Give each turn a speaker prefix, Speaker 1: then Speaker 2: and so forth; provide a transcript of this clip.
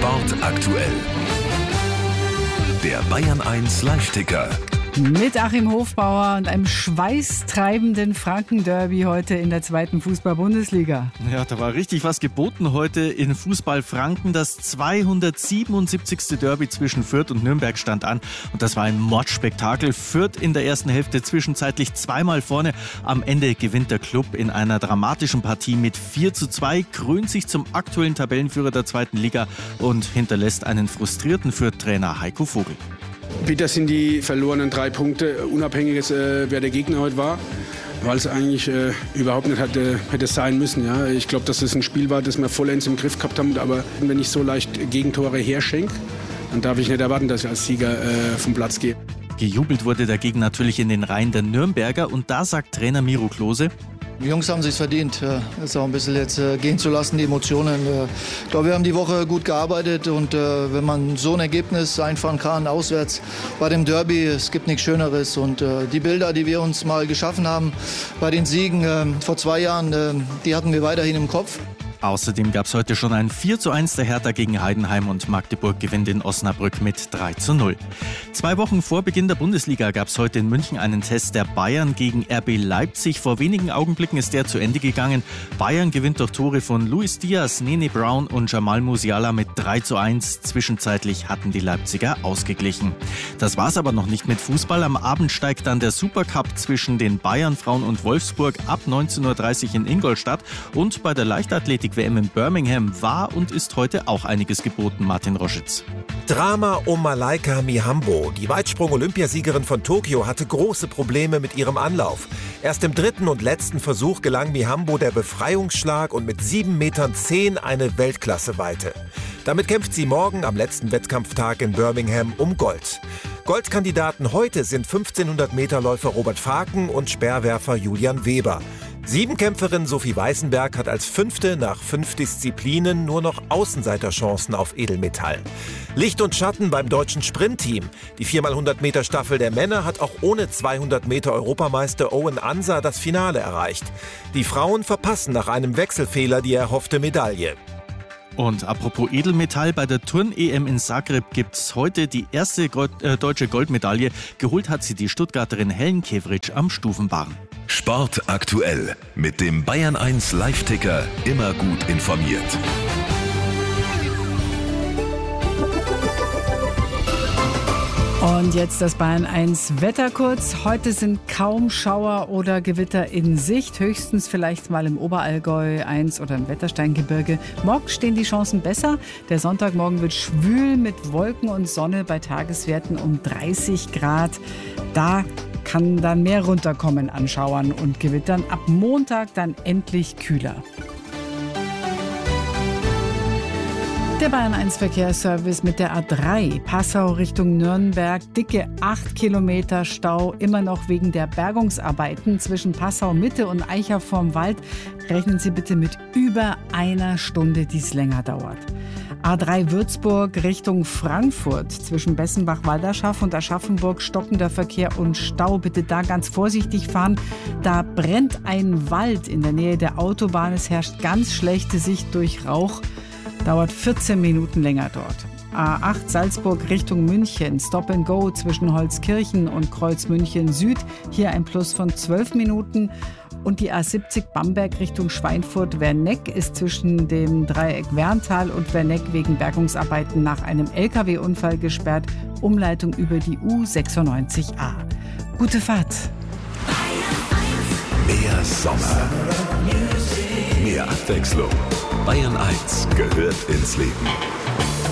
Speaker 1: Sport aktuell. Der Bayern 1 Live-Ticker.
Speaker 2: Mit Achim Hofbauer und einem schweißtreibenden Franken-Derby heute in der 2. Fußball-Bundesliga.
Speaker 3: Ja, da war richtig was geboten heute in Fußball Franken. Das 277. Derby zwischen Fürth und Nürnberg stand an. Und das war ein Mordspektakel. Fürth in der ersten Hälfte zwischenzeitlich zweimal vorne. Am Ende gewinnt der Klub in einer dramatischen Partie mit 4:2, krönt sich zum aktuellen Tabellenführer der 2. Liga und hinterlässt einen frustrierten Fürth-Trainer Heiko Vogel.
Speaker 4: Bitter sind die verlorenen 3 Punkte, unabhängig wer der Gegner heute war, weil es eigentlich überhaupt nicht hätte sein müssen. Ja. Ich glaube, dass es ein Spiel war, das wir vollends im Griff gehabt haben, aber wenn ich so leicht Gegentore herschenke, dann darf ich nicht erwarten, dass ich als Sieger vom Platz gehe.
Speaker 3: Gejubelt wurde dagegen natürlich in den Reihen der Nürnberger und da sagt Trainer Miro Klose:
Speaker 5: Die Jungs haben es sich verdient, es auch ein bisschen jetzt gehen zu lassen, die Emotionen. Ich glaube, wir haben die Woche gut gearbeitet und wenn man so ein Ergebnis einfahren kann, auswärts bei dem Derby, es gibt nichts Schöneres. Und die Bilder, die wir uns mal geschaffen haben bei den Siegen vor 2 Jahren, die hatten wir weiterhin im Kopf.
Speaker 3: Außerdem gab es heute schon ein 4:1 der Hertha gegen Heidenheim und Magdeburg gewinnt in Osnabrück mit 3:0. 2 Wochen vor Beginn der Bundesliga gab es heute in München einen Test der Bayern gegen RB Leipzig. Vor wenigen Augenblicken ist der zu Ende gegangen. Bayern gewinnt durch Tore von Luis Diaz, Nene Brown und Jamal Musiala mit 3:1. Zwischenzeitlich hatten die Leipziger ausgeglichen. Das war's aber noch nicht mit Fußball. Am Abend steigt dann der Supercup zwischen den Bayern-Frauen und Wolfsburg ab 19:30 Uhr in Ingolstadt. Und bei der Leichtathletik-WM in Birmingham war und ist heute auch einiges geboten. Martin Roschitz.
Speaker 6: Drama um Malaika Mihambo. Die Weitsprung-Olympiasiegerin von Tokio hatte große Probleme mit ihrem Anlauf. Erst im 3. und letzten Versuch gelang Mihambo der Befreiungsschlag und mit 7,10 Metern eine Weltklasse-Weite. Damit kämpft sie morgen am letzten Wettkampftag in Birmingham um Gold. Goldkandidaten heute sind 1500-Meter-Läufer Robert Faken und Speerwerfer Julian Weber. Siebenkämpferin Sophie Weißenberg hat als 5. nach 5 Disziplinen nur noch Außenseiterchancen auf Edelmetall. Licht und Schatten beim deutschen Sprintteam. Die 4x100-Meter-Staffel der Männer hat auch ohne 200-Meter-Europameister Owen Ansa das Finale erreicht. Die Frauen verpassen nach einem Wechselfehler die erhoffte Medaille.
Speaker 3: Und apropos Edelmetall, bei der Turn-EM in Zagreb gibt es heute die erste deutsche Goldmedaille. Geholt hat sie die Stuttgarterin Helen Kevritsch am Stufenbarren.
Speaker 1: Sport aktuell mit dem Bayern 1 Live-Ticker, immer gut informiert.
Speaker 2: Und jetzt das Bayern 1 Wetter kurz. Heute sind kaum Schauer oder Gewitter in Sicht. Höchstens vielleicht mal im Oberallgäu 1 oder im Wettersteingebirge. Morgen stehen die Chancen besser. Der Sonntagmorgen wird schwül mit Wolken und Sonne bei Tageswerten um 30 Grad. Da kann dann mehr runterkommen an Schauern und Gewittern. Ab Montag dann endlich kühler. Der Bayern 1 Verkehrsservice mit der A3 Passau Richtung Nürnberg. Dicke 8 Kilometer Stau, immer noch wegen der Bergungsarbeiten zwischen Passau Mitte und Eicher vorm Wald. Rechnen Sie bitte mit über 1 Stunde, die es länger dauert. A3 Würzburg Richtung Frankfurt zwischen Bessenbach-Walderschaff und Aschaffenburg stockender Verkehr und Stau. Bitte da ganz vorsichtig fahren. Da brennt ein Wald in der Nähe der Autobahn. Es herrscht ganz schlechte Sicht durch Rauch. Dauert 14 Minuten länger dort. A8 Salzburg Richtung München. Stop and Go zwischen Holzkirchen und Kreuz München Süd. Hier ein Plus von 12 Minuten. Und die A70 Bamberg Richtung Schweinfurt-Werneck ist zwischen dem Dreieck Werntal und Werneck wegen Bergungsarbeiten nach einem LKW-Unfall gesperrt. Umleitung über die U96A. Gute Fahrt.
Speaker 1: Mehr Sommer. Mehr Abwechslung. Bayern 1 gehört ins Leben.